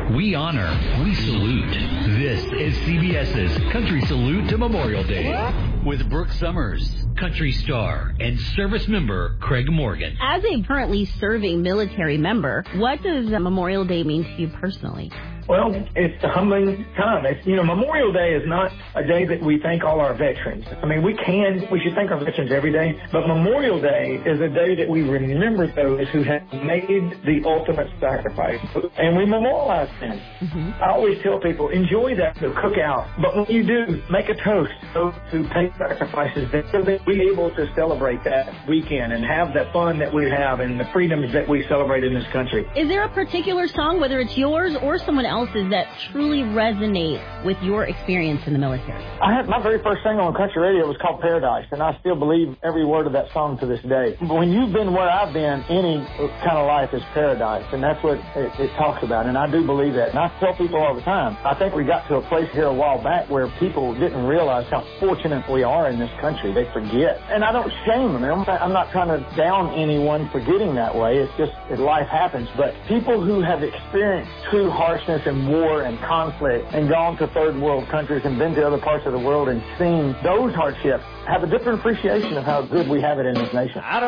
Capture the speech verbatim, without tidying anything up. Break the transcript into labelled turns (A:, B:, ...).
A: We honor, we salute. This is C B S's Country Salute to Memorial Day with Brooke Summers, country star, and service member Craig Morgan.
B: As a currently serving military member, what does Memorial Day mean to you personally?
C: Well, it's a humbling time. It's, you know, Memorial Day is not a day that we thank all our veterans. I mean, we can, we should thank our veterans every day, but Memorial Day is a day that we remember those who have made the ultimate sacrifice, and we memorialize them. Mm-hmm. I always tell people, enjoy that, the cookout, but when you do, make a toast to those who pay sacrifices so that we're able to celebrate that weekend and have the fun that we have and the freedoms that we celebrate in this country.
B: Is there a particular song, whether it's yours or someone else's, that truly resonate with your experience in the military?
C: I had my very first single on country radio was called Paradise, and I still believe every word of that song to this day. When you've been where I've been, any kind of life is paradise, and that's what it, it talks about, and I do believe that. And I tell people all the time, I think we got to a place here a while back where people didn't realize how fortunate we are in this country. They forget. And I don't shame them. I'm not trying to down anyone for getting that way. It's just that life happens. But people who have experienced true harshness and war and conflict and gone to third world countries and been to other parts of the world and seen those hardships have a different appreciation of how good we have it in this nation. I don't